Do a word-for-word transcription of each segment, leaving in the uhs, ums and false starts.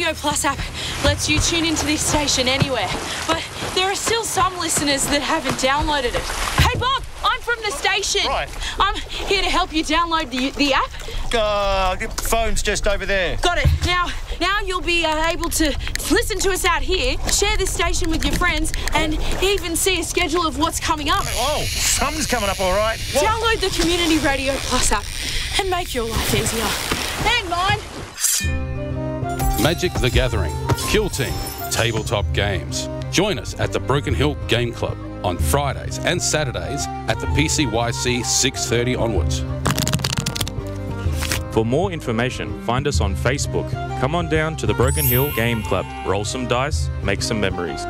Radio Plus app lets you tune into this station anywhere, but there are still some listeners that haven't downloaded it. Hey, Bob, I'm from the station. Right. I'm here to help you download the, the app. Uh, the phone's just over there. Got it. Now, now you'll be uh, able to listen to us out here, share this station with your friends, and even see a schedule of what's coming up. Oh, something's coming up all right. What? Download the Community Radio Plus app and make your life easier. And mine. Magic the Gathering, Kill Team, tabletop games. Join us at the Broken Hill Game Club on Fridays and Saturdays at the P C Y C six thirty onwards. For more information, find us on Facebook. Come on down to the Broken Hill Game Club. Roll some dice, make some memories.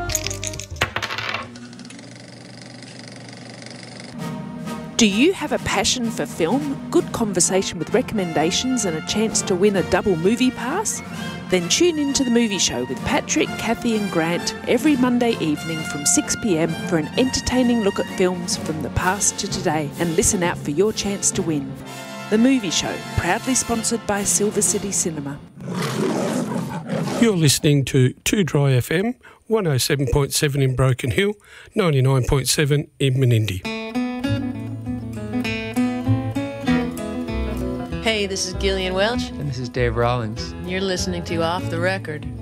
Do you have a passion for film, good conversation with recommendations and a chance to win a double movie pass? Then tune in to The Movie Show with Patrick, Kathy and Grant every Monday evening from six p m for an entertaining look at films from the past to today, and listen out for your chance to win. The Movie Show, proudly sponsored by Silver City Cinema. You're listening to two Dry F M, one oh seven point seven in Broken Hill, ninety-nine point seven in Menindee. Hey, this is Gillian Welch. And this is Dave Rawlings. You're listening to Off the Record.